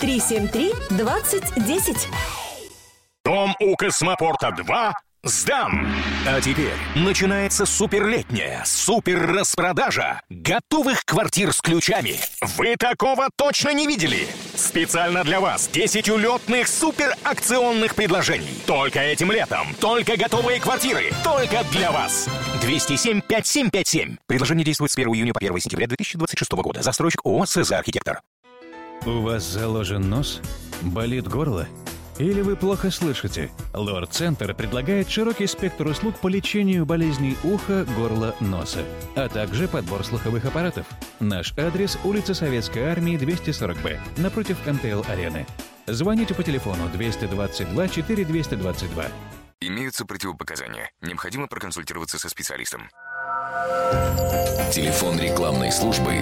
373-2010. Дом у Космопорта 2 сдан. А теперь начинается суперлетняя супер-распродажа готовых квартир с ключами. Вы такого точно не видели? Специально для вас 10 улетных суперакционных предложений. Только этим летом. Только готовые квартиры. Только для вас. 207-5757. Предложение действует с 1 июня по 1 сентября 2026 года. Застройщик ООО «СЗ Архитектор». У вас заложен нос? Болит горло? Или вы плохо слышите? Лор-центр предлагает широкий спектр услуг по лечению болезней уха, горла, носа, а также подбор слуховых аппаратов. Наш адрес – улица Советской Армии, 240Б, напротив МТЛ-арены. Звоните по телефону 222 4222. Имеются противопоказания. Необходимо проконсультироваться со специалистом. Телефон рекламной службы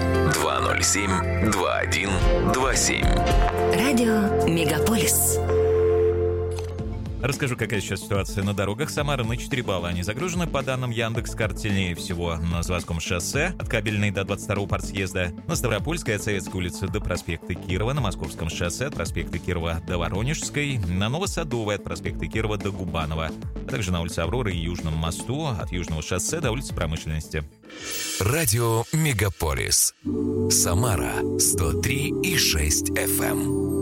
207-2127. Радио Мегаполис. Расскажу, какая сейчас ситуация на дорогах. Самара на 4 балла они загружены. По данным Яндекс.Карт, сильнее всего на Заводском шоссе от Кабельной до 22-го партсъезда, на Ставропольской от Советской улицы до проспекта Кирова, на Московском шоссе от проспекта Кирова до Воронежской, на Новосадовой от проспекта Кирова до Губанова, а также на улице Авроры и Южном мосту от Южного шоссе до улицы Промышленности. Радио Мегаполис. Самара 103,6 FM.